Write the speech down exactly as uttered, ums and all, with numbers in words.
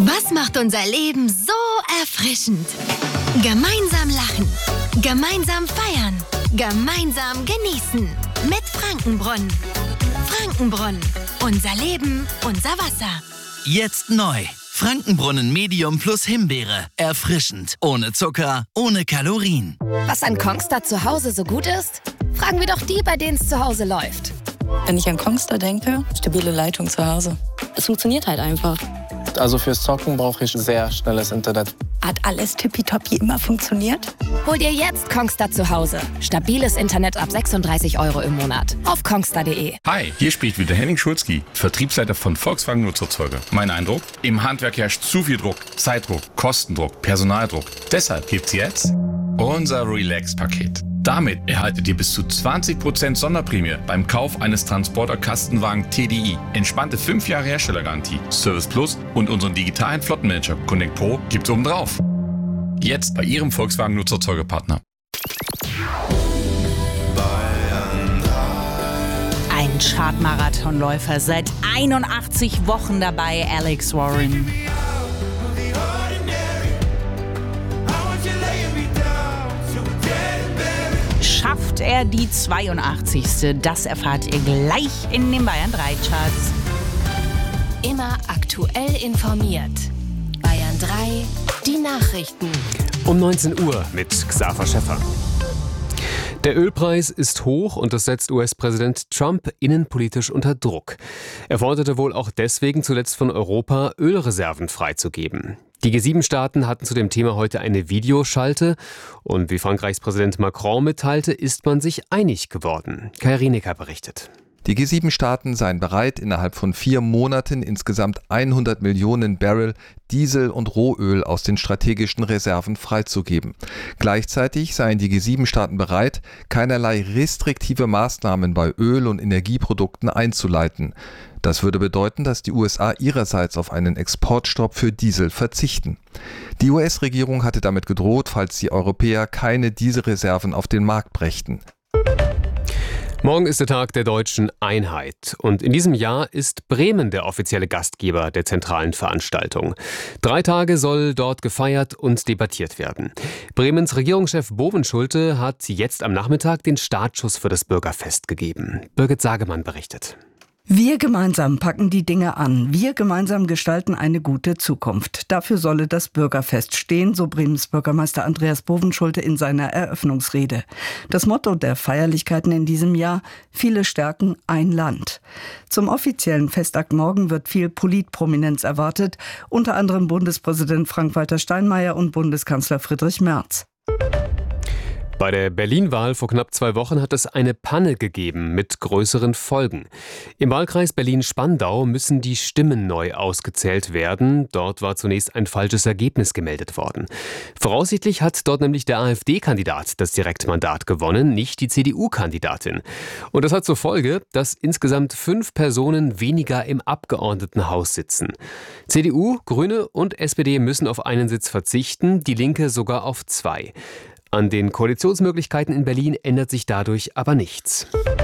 Was macht unser Leben so erfrischend? Gemeinsam lachen, gemeinsam feiern, gemeinsam genießen. Mit Frankenbrunnen. Frankenbrunnen. Unser Leben, unser Wasser. Jetzt neu. Frankenbrunnen Medium plus Himbeere. Erfrischend. Ohne Zucker, ohne Kalorien. Was an Kongstar zu Hause so gut ist? Fragen wir doch die, bei denen es zu Hause läuft. Wenn ich an Kongstar denke, stabile Leitung zu Hause. Es funktioniert halt einfach. Also fürs Zocken brauche ich sehr schnelles Internet. Hat alles tippitoppi immer funktioniert? Hol dir jetzt Kongstar zu Hause. Stabiles Internet ab sechsunddreißig Euro im Monat. Auf kongstar punkt de. Hi, hier spricht wieder Henning Schulzki, Vertriebsleiter von Volkswagen Nutzerzeuger. Mein Eindruck? Im Handwerk herrscht zu viel Druck. Zeitdruck, Kostendruck, Personaldruck. Deshalb gibt's jetzt unser Relax-Paket. Damit erhaltet ihr bis zu zwanzig Prozent Sonderprämie beim Kauf eines Transporter-Kastenwagen T D I. Entspannte fünf Jahre Herstellergarantie, Service Plus und unseren digitalen Flottenmanager Connect Pro gibt's obendrauf. Jetzt bei Ihrem Volkswagen Nutzerzeugerpartner. Ein Chartmarathonläufer, seit einundachtzig Wochen dabei, Alex Warren. Schafft er die zweiundachtzigste? Das erfahrt ihr gleich in den Bayern drei Charts. Immer aktuell informiert. Bayern drei, die Nachrichten. Um neunzehn Uhr mit Xaver Schäffer. Der Ölpreis ist hoch und das setzt U S-Präsident Trump innenpolitisch unter Druck. Er forderte wohl auch deswegen zuletzt von Europa, Ölreserven freizugeben. Die G sieben Staaten hatten zu dem Thema heute eine Videoschalte und wie Frankreichs Präsident Macron mitteilte, ist man sich einig geworden. Kai Rienecker berichtet. Die G sieben Staaten seien bereit, innerhalb von vier Monaten insgesamt hundert Millionen Barrel Diesel und Rohöl aus den strategischen Reserven freizugeben. Gleichzeitig seien die G sieben Staaten bereit, keinerlei restriktive Maßnahmen bei Öl- und Energieprodukten einzuleiten. Das würde bedeuten, dass die U S A ihrerseits auf einen Exportstopp für Diesel verzichten. Die U S-Regierung hatte damit gedroht, falls die Europäer keine Dieselreserven auf den Markt brächten. Morgen ist der Tag der deutschen Einheit und in diesem Jahr ist Bremen der offizielle Gastgeber der zentralen Veranstaltung. Drei Tage soll dort gefeiert und debattiert werden. Bremens Regierungschef Bovenschulte hat jetzt am Nachmittag den Startschuss für das Bürgerfest gegeben. Birgit Sagemann berichtet. Wir gemeinsam packen die Dinge an. Wir gemeinsam gestalten eine gute Zukunft. Dafür solle das Bürgerfest stehen, so Bremens Bürgermeister Andreas Bovenschulte in seiner Eröffnungsrede. Das Motto der Feierlichkeiten in diesem Jahr: Viele stärken ein Land. Zum offiziellen Festakt morgen wird viel Politprominenz erwartet, unter anderem Bundespräsident Frank-Walter Steinmeier und Bundeskanzler Friedrich Merz. Bei der Berlin-Wahl vor knapp zwei Wochen hat es eine Panne gegeben mit größeren Folgen. Im Wahlkreis Berlin-Spandau müssen die Stimmen neu ausgezählt werden. Dort war zunächst ein falsches Ergebnis gemeldet worden. Voraussichtlich hat dort nämlich der AfD-Kandidat das Direktmandat gewonnen, nicht die C D U-Kandidatin. Und das hat zur Folge, dass insgesamt fünf Personen weniger im Abgeordnetenhaus sitzen. C D U, Grüne und S P D müssen auf einen Sitz verzichten, die Linke sogar auf zwei. An den Koalitionsmöglichkeiten in Berlin ändert sich dadurch aber nichts.